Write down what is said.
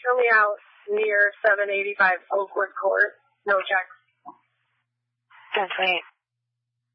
show me out near 785 Oakwood Court. No checks. That's right.